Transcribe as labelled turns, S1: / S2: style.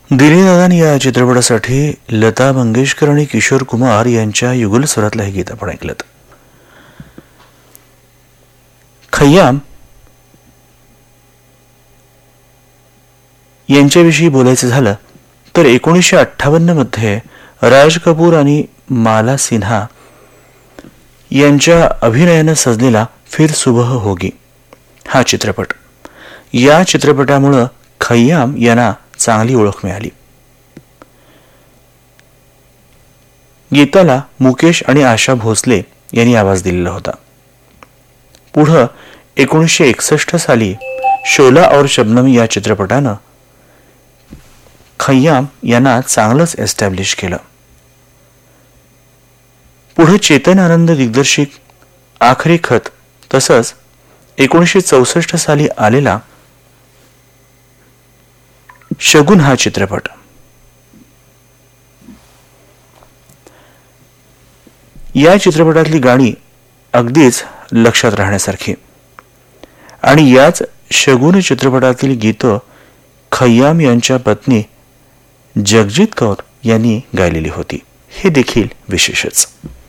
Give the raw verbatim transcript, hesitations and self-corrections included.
S1: दिलीदादान या चित्रपटासाठी लता मंगेशकर आणि किशोर कुमार यांच्या युगल स्वरातलं हे गीत आपण ऐकलं. खय्याम यांच्याविषयी बोलायचं झालं तर एकोणीसशे अठ्ठावन्न मध्ये राज कपूर आणि माला सिन्हा यांच्या अभिनयानं सजलेला फिर सुबह होगी हा चित्रपट, या चित्रपटामुळं खय्याम यांना चांगली ओळख मिळाली. गीताला मुकेश आणि आशा भोसले यांनी आवाज दिलेला होता. पुढं एकोणीसशे एकसष्ट साली शोला और शबनम या चित्रपटानं खय्याम यांना चांगलंच एस्टॅब्लिश केलं. पुढे चेतन आनंद दिग्दर्शित आखरी खत तसंच एकोणीसशे चौसष्ट साली आलेला शगुन हा चित्रपट. या चित्रपटातली गाणी अगदीच लक्षात राहण्यासारखी आणि याच शगुन चित्रपटातील गीतं खय्याम यांच्या पत्नी जगजीत कौर यांनी गायलेली होती, हे देखील विशेषच.